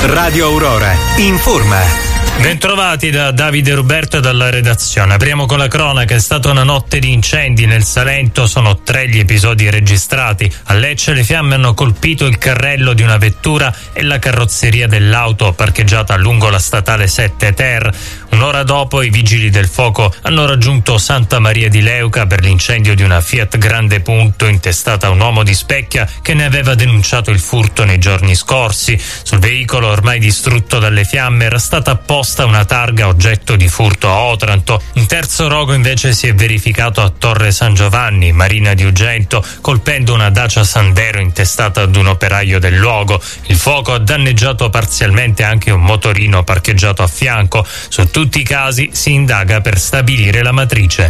Radio Aurora informa. Bentrovati da Davide Ruberto e dalla redazione. Apriamo con la cronaca. È stata una notte di incendi nel Salento, sono 3 gli episodi registrati. A Lecce le fiamme hanno colpito il carrello di una vettura e la carrozzeria dell'auto parcheggiata lungo la statale 7 Ter. Un'ora dopo i vigili del fuoco hanno raggiunto Santa Maria di Leuca per l'incendio di una Fiat Grande Punto intestata a un uomo di Specchia che ne aveva denunciato il furto nei giorni scorsi. Sul veicolo ormai distrutto dalle fiamme era stata apposta una targa oggetto di furto a Otranto. Un terzo rogo invece si è verificato a Torre San Giovanni, Marina di Ugento, colpendo una Dacia Sandero intestata ad un operaio del luogo. Il fuoco ha danneggiato parzialmente anche un motorino parcheggiato a fianco. Su tutti i casi si indaga per stabilire la matrice.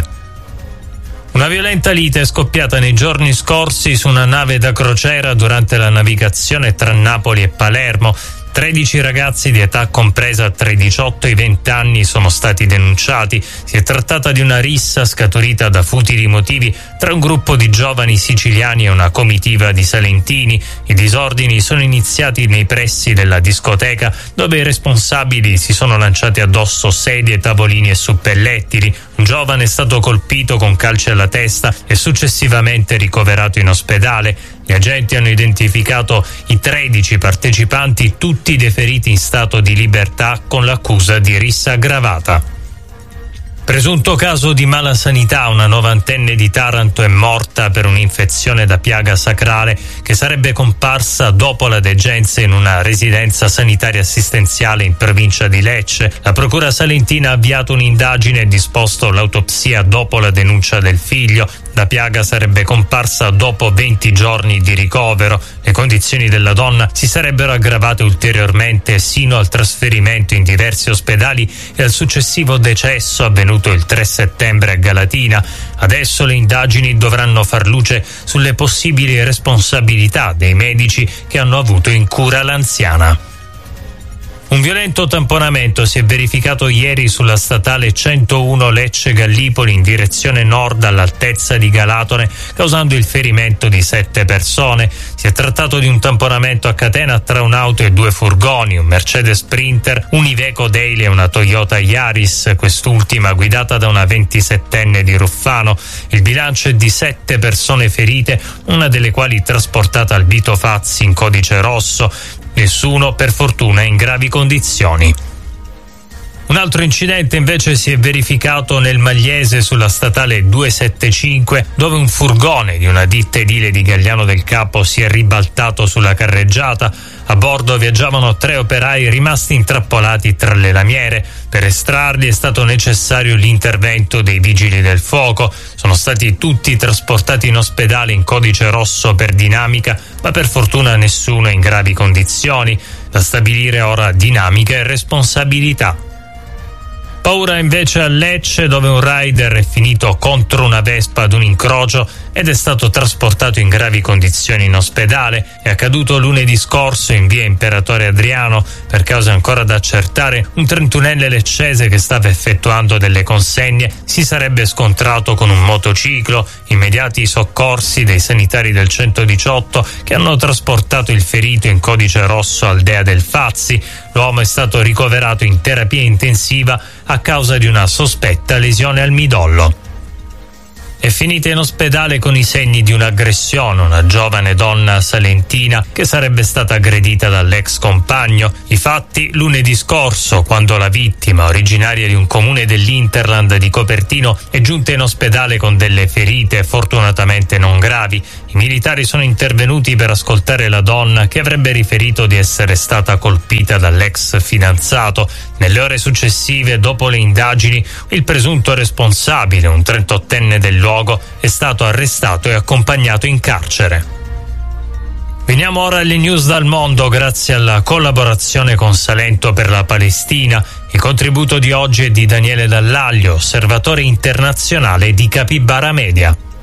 Una violenta lite è scoppiata nei giorni scorsi su una nave da crociera durante la navigazione tra Napoli e Palermo. 13 ragazzi di età compresa tra i 18 e i 20 anni sono stati denunciati. Si è trattata di una rissa scaturita da futili motivi tra un gruppo di giovani siciliani e una comitiva di salentini. I disordini sono iniziati nei pressi della discoteca, dove i responsabili si sono lanciati addosso sedie, tavolini e suppellettili. Un giovane è stato colpito con calci alla testa e successivamente ricoverato in ospedale. Gli agenti hanno identificato i 13 partecipanti, tutti deferiti in stato di libertà con l'accusa di rissa aggravata. Presunto caso di mala sanità, una novantenne di Taranto è morta per un'infezione da piaga sacrale che sarebbe comparsa dopo la degenza in una residenza sanitaria assistenziale in provincia di Lecce. La procura salentina ha avviato un'indagine e disposto l'autopsia dopo la denuncia del figlio. La piaga sarebbe comparsa dopo 20 giorni di ricovero. Le condizioni della donna si sarebbero aggravate ulteriormente sino al trasferimento in diversi ospedali e al successivo decesso avvenuto il 3 settembre a Galatina. Adesso le indagini dovranno far luce sulle possibili responsabilità dei medici che hanno avuto in cura l'anziana. Un violento tamponamento si è verificato ieri sulla statale 101 Lecce-Gallipoli in direzione nord all'altezza di Galatone, causando il ferimento di 7 persone. Si è trattato di un tamponamento a catena tra un'auto e 2 furgoni, un Mercedes Sprinter, un Iveco Daily e una Toyota Yaris, quest'ultima guidata da una 27enne di Ruffano. Il bilancio è di 7 persone ferite, una delle quali trasportata al Vito Fazzi in codice rosso. Nessuno, per fortuna, è in gravi condizioni. Un altro incidente invece si è verificato nel Magliese sulla statale 275, dove un furgone di una ditta edile di Gagliano del Capo si è ribaltato sulla carreggiata. A bordo viaggiavano 3 operai rimasti intrappolati tra le lamiere. Per estrarli è stato necessario l'intervento dei vigili del fuoco. Sono stati tutti trasportati in ospedale in codice rosso per dinamica, ma per fortuna nessuno è in gravi condizioni. Da stabilire ora dinamica e responsabilità. Paura invece a Lecce, dove un rider è finito contro una Vespa ad un incrocio ed è stato trasportato in gravi condizioni in ospedale. È accaduto lunedì scorso in via Imperatore Adriano. Per cause ancora da accertare, un 31enne leccese che stava effettuando delle consegne si sarebbe scontrato con un motociclo. Immediati i soccorsi dei sanitari del 118 che hanno trasportato il ferito in codice rosso al Dea del Fazzi. L'uomo è stato ricoverato in terapia intensiva a causa di una sospetta lesione al midollo. È finita in ospedale con i segni di un'aggressione una giovane donna salentina che sarebbe stata aggredita dall'ex compagno. I fatti lunedì scorso, quando la vittima, originaria di un comune dell'Interland di Copertino, è giunta in ospedale con delle ferite fortunatamente non gravi. I militari sono intervenuti per ascoltare la donna, che avrebbe riferito di essere stata colpita dall'ex fidanzato. Nelle ore successive, dopo le indagini, il presunto responsabile, un 38enne del luogo, è stato arrestato e accompagnato in carcere. Veniamo ora alle news dal mondo grazie alla collaborazione con Salento per la Palestina. Il contributo di oggi è di Daniele Dall'Aglio, osservatore internazionale di Capibara Media.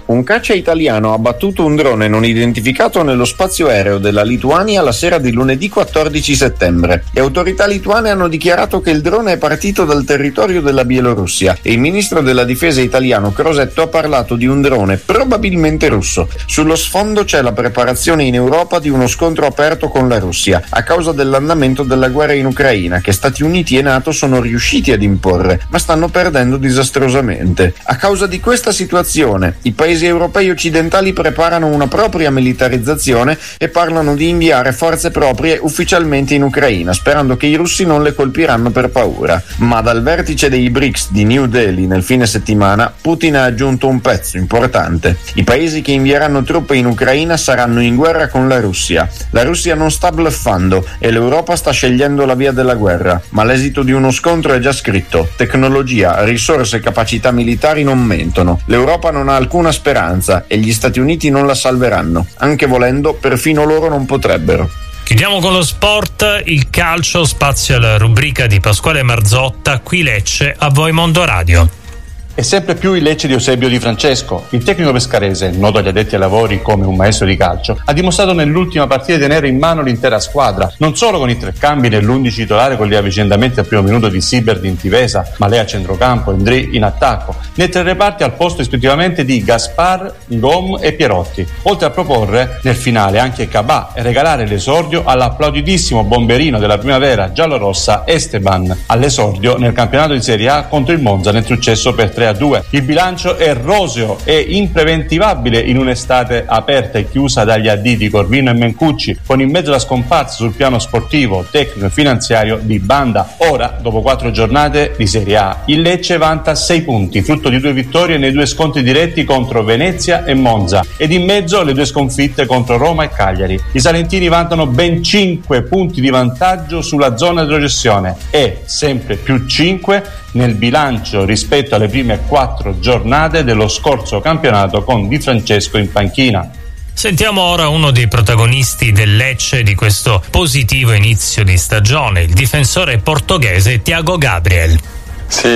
Un caccia italiano ha abbattuto un drone non identificato nello spazio aereo della Lituania la sera di lunedì 14 settembre. Le autorità lituane hanno dichiarato che il drone è partito dal territorio della Bielorussia e il ministro della difesa italiano Crosetto ha parlato di un drone probabilmente russo. Sullo sfondo c'è la preparazione in Europa di uno scontro aperto con la Russia a causa dell'andamento della guerra in Ucraina che Stati Uniti e NATO sono riusciti ad imporre, ma stanno perdendo disastrosamente. A causa di questa situazione, i paesi europei occidentali preparano una propria militarizzazione e parlano di inviare forze proprie ufficialmente in Ucraina, sperando che i russi non le colpiranno per paura. Ma dal vertice dei BRICS di New Delhi nel fine settimana, Putin ha aggiunto un pezzo importante. I paesi che invieranno truppe in Ucraina saranno in guerra con la Russia. La Russia non sta bluffando e l'Europa sta scegliendo la via della guerra, ma l'esito di uno scontro è già scritto. Tecnologia, risorse e capacità militari non mentono. L'Europa non ha alcuna speranza e gli Stati Uniti non la salveranno. Anche volendo, perfino loro non potrebbero. Chiudiamo con lo sport, il calcio, spazio alla rubrica di Pasquale Marzotta, qui Lecce, a voi Mondo Radio. E sempre più il Lecce di Eusebio Di Francesco. Il tecnico pescarese, noto agli addetti ai lavori come un maestro di calcio, ha dimostrato nell'ultima partita di tenere in mano l'intera squadra, non solo con i 3 cambi nell'11 titolare con gli avvicendamenti al primo minuto di Sibert in difesa, Malea a centrocampo e Ndri in attacco, nei 3 reparti al posto rispettivamente di Gaspar, Ngom e Pierotti, oltre a proporre nel finale anche Cabà e regalare l'esordio all'applauditissimo bomberino della primavera giallorossa Esteban, all'esordio nel campionato di Serie A contro il Monza nel successo per 3-2. Il bilancio è roseo e impreventivabile in un'estate aperta e chiusa dagli additi Corvino e Mencucci, con in mezzo la scomparsa sul piano sportivo, tecnico e finanziario di Banda. Ora, dopo 4 giornate di Serie A, il Lecce vanta 6 punti, frutto di 2 vittorie nei 2 scontri diretti contro Venezia e Monza, ed in mezzo le 2 sconfitte contro Roma e Cagliari. I salentini vantano ben 5 punti di vantaggio sulla zona di retrocessione e sempre più 5 nel bilancio rispetto alle prime 4 giornate dello scorso campionato con Di Francesco in panchina. Sentiamo ora uno dei protagonisti del Lecce di questo positivo inizio di stagione, il difensore portoghese Thiago Gabriel. Sì,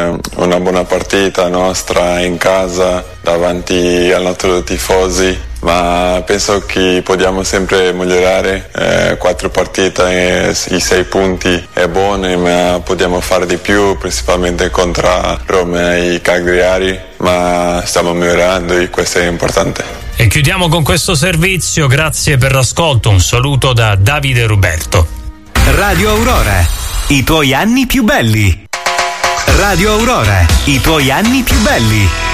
una buona partita nostra in casa davanti ai nostri tifosi, ma penso che possiamo sempre migliorare. 4 partite e i 6 punti è buono, ma possiamo fare di più, principalmente contro Roma e Cagliari, ma stiamo migliorando e questo è importante. E chiudiamo con questo servizio, grazie per l'ascolto, un saluto da Davide Ruberto. Radio Aurora, i tuoi anni più belli. Radio Aurora, i tuoi anni più belli.